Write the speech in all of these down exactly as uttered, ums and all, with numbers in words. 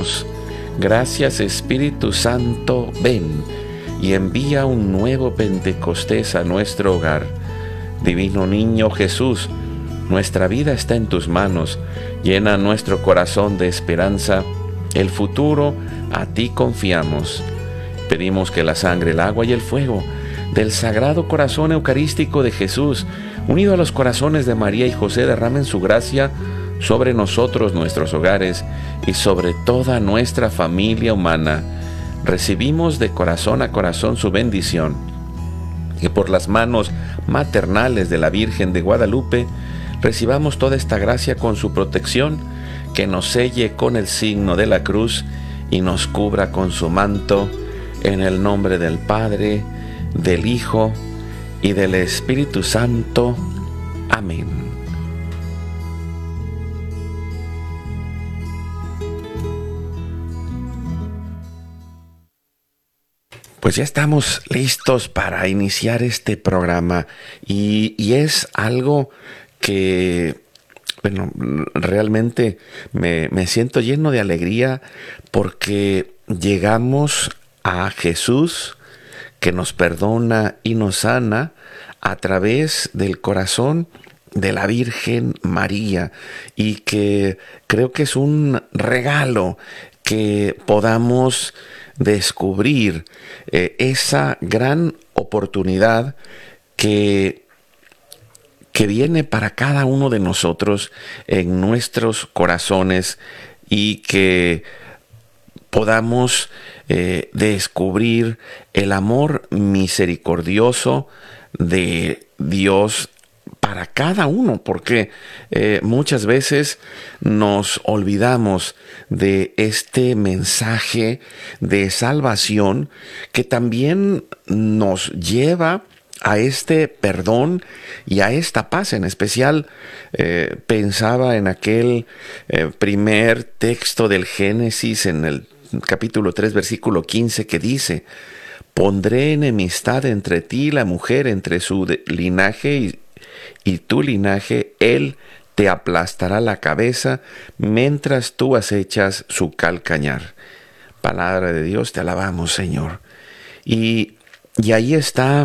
oramos. Gracias, Espíritu Santo, ven y envía un nuevo Pentecostés a nuestro hogar. Divino Niño Jesús, nuestra vida está en tus manos. Llena nuestro corazón de esperanza. El futuro a ti confiamos. Pedimos que la sangre, el agua y el fuego del Sagrado Corazón Eucarístico de Jesús, unido a los corazones de María y José, derramen su gracia sobre nosotros, nuestros hogares y sobre toda nuestra familia humana. Recibimos de corazón a corazón su bendición. Que por las manos maternales de la Virgen de Guadalupe recibamos toda esta gracia con su protección, que nos selle con el signo de la cruz y nos cubra con su manto, en el nombre del Padre, del Hijo y del Espíritu Santo. Amén. Pues ya estamos listos para iniciar este programa y, y es algo que, bueno, realmente me, me siento lleno de alegría porque llegamos a Jesús, que nos perdona y nos sana a través del corazón de la Virgen María, y que creo que es un regalo que podamos descubrir eh, esa gran oportunidad que, que viene para cada uno de nosotros en nuestros corazones, y que podamos eh, descubrir el amor misericordioso de Dios para cada uno, porque eh, muchas veces nos olvidamos de este mensaje de salvación que también nos lleva a este perdón y a esta paz. En especial eh, pensaba en aquel eh, primer texto del Génesis, en el capítulo tres, versículo quince, que dice: pondré enemistad entre ti y la mujer, entre su de, linaje y, y tu linaje, él te aplastará la cabeza, mientras tú acechas su calcañar. Palabra de Dios, te alabamos, Señor. Y, y ahí está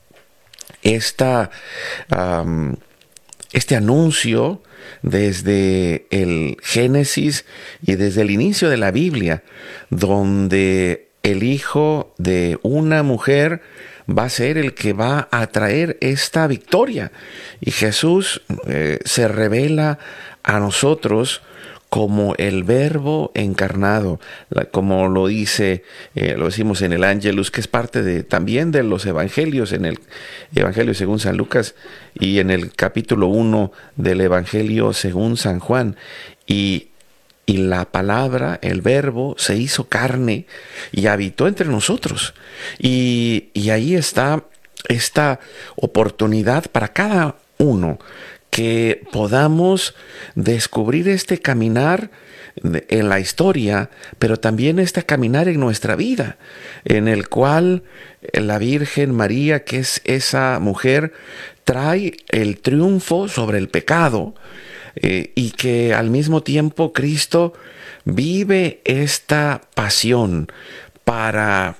esta, um, este anuncio desde el Génesis y desde el inicio de la Biblia, donde el hijo de una mujer va a ser el que va a traer esta victoria. Y Jesús eh, se revela a nosotros como el Verbo encarnado, como lo dice, eh, lo decimos en el Ángelus, que es parte de, también de los Evangelios, en el Evangelio según San Lucas y en el capítulo uno del Evangelio según San Juan. Y, y la palabra, el Verbo, se hizo carne y habitó entre nosotros. Y, y ahí está esta oportunidad para cada uno, que podamos descubrir este caminar en la historia, pero también este caminar en nuestra vida, en el cual la Virgen María, que es esa mujer, trae el triunfo sobre el pecado, eh, y que al mismo tiempo Cristo vive esta pasión para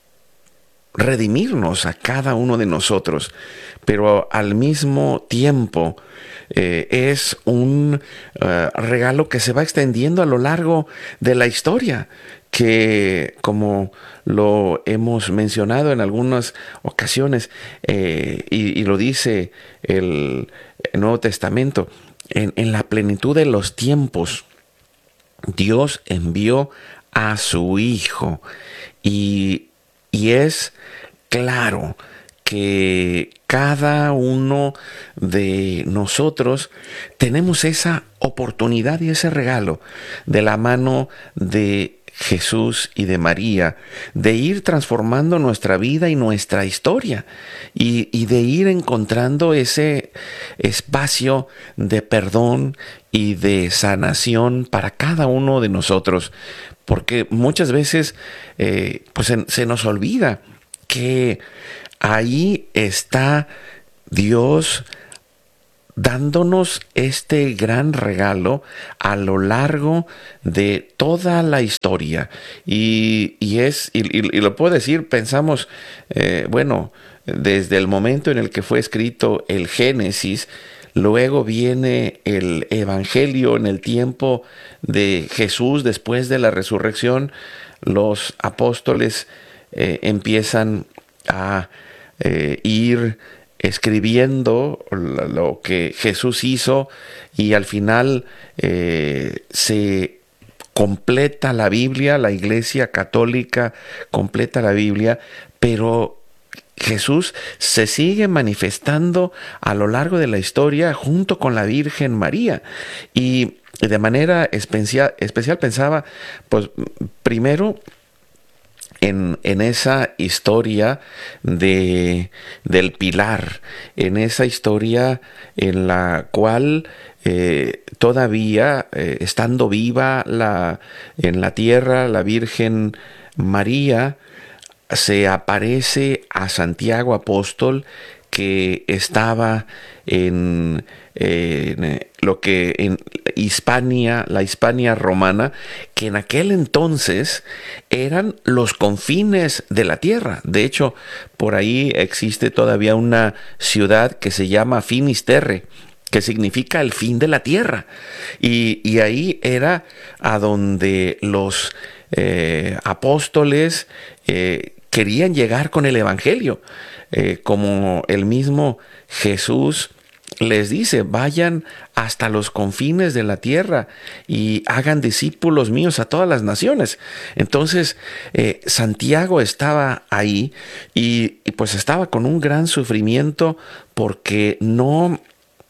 redimirnos a cada uno de nosotros, pero al mismo tiempo eh, es un uh, regalo que se va extendiendo a lo largo de la historia, que, como lo hemos mencionado en algunas ocasiones, eh, y, y lo dice el, el Nuevo Testamento, en, en la plenitud de los tiempos, Dios envió a su Hijo, y, y es claro que cada uno de nosotros tenemos esa oportunidad y ese regalo de la mano de Jesús y de María, de ir transformando nuestra vida y nuestra historia, y, y de ir encontrando ese espacio de perdón y de sanación para cada uno de nosotros, porque muchas veces eh, pues se, se nos olvida que ahí está Dios dándonos este gran regalo a lo largo de toda la historia. Y, y es, y, y, y lo puedo decir, pensamos, eh, bueno, desde el momento en el que fue escrito el Génesis, luego viene el Evangelio en el tiempo de Jesús, después de la resurrección, los apóstoles eh, empiezan a eh, ir escribiendo lo que Jesús hizo, y al final eh, se completa la Biblia, la Iglesia Católica completa la Biblia, pero Jesús se sigue manifestando a lo largo de la historia junto con la Virgen María. Y de manera especial, especial pensaba, pues primero, En, en esa historia de, del pilar, en esa historia en la cual eh, todavía, eh, estando viva la, en la tierra, la Virgen María se aparece a Santiago apóstol, que estaba en, en lo que en Hispania, la Hispania romana, que en aquel entonces eran los confines de la tierra. De hecho, por ahí existe todavía una ciudad que se llama Finisterre, que significa el fin de la tierra. Y, y ahí era a donde los eh, apóstoles eh, querían llegar con el Evangelio. Eh, como el mismo Jesús les dice, vayan hasta los confines de la tierra y hagan discípulos míos a todas las naciones. Entonces, eh, Santiago estaba ahí y, y pues estaba con un gran sufrimiento porque no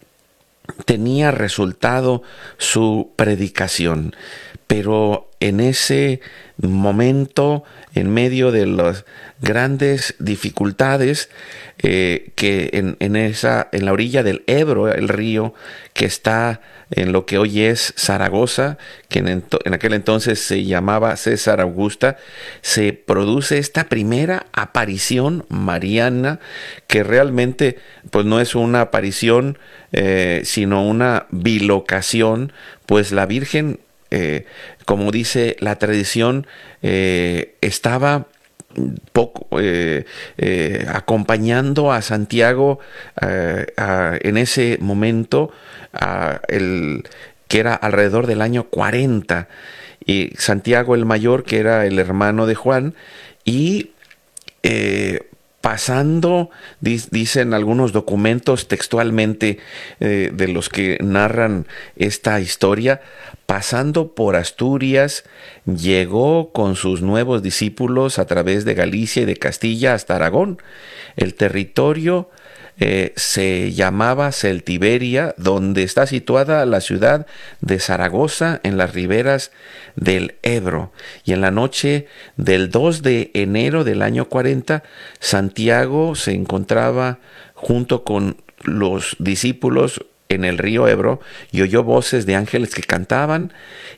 tenía resultado su predicación. Pero en ese momento, en medio de las grandes dificultades, eh, que en, en, esa, en la orilla del Ebro, el río que está en lo que hoy es Zaragoza, que en, en aquel entonces se llamaba César Augusta, se produce esta primera aparición mariana, que realmente pues no es una aparición, eh, sino una bilocación, pues la Virgen, Eh, como dice la tradición, eh, estaba poco, eh, eh, acompañando a Santiago eh, a, en ese momento, a el, que era alrededor del año cuarenta, y Santiago el mayor, que era el hermano de Juan, y eh, pasando, dicen algunos documentos textualmente eh, de los que narran esta historia, pasando por Asturias, llegó con sus nuevos discípulos a través de Galicia y de Castilla hasta Aragón. El territorio eh, se llamaba Celtiberia, donde está situada la ciudad de Zaragoza, en las riberas del Ebro. Y en la noche del dos de enero del año cuarenta, Santiago se encontraba junto con los discípulos en el río Ebro y oyó voces de ángeles que cantaban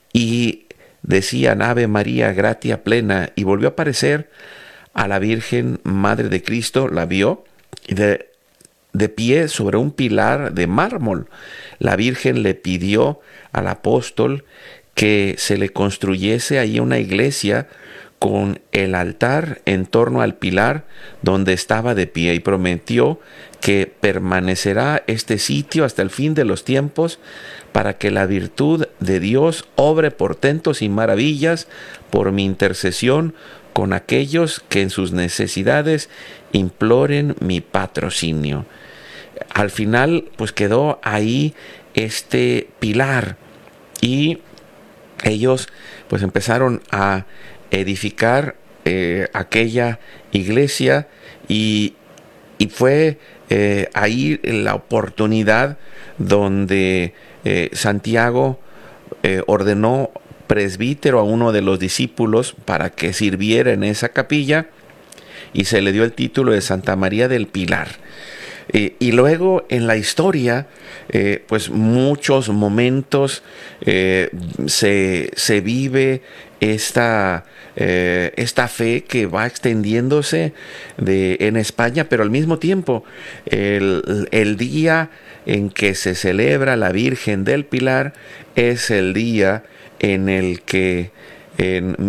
y decían Ave María, gratia plena, y volvió a aparecer a la Virgen Madre de Cristo, la vio, y de, de pie sobre un pilar de mármol. La Virgen le pidió al apóstol que se le construyese allí una iglesia con el altar en torno al pilar donde estaba de pie, y prometió que permanecerá este sitio hasta el fin de los tiempos, para que la virtud de Dios obre portentos y maravillas por mi intercesión con aquellos que en sus necesidades imploren mi patrocinio. Al final, pues quedó ahí este pilar, y ellos pues empezaron a edificar eh, aquella iglesia, y, y fue eh, ahí la oportunidad donde eh, Santiago eh, ordenó presbítero a uno de los discípulos para que sirviera en esa capilla, y se le dio el título de Santa María del Pilar. Eh, y luego en la historia, eh, pues muchos momentos eh, se, se vive esta, eh, esta fe que va extendiéndose de, en España, pero al mismo tiempo el, el día en que se celebra la Virgen del Pilar es el día en el que en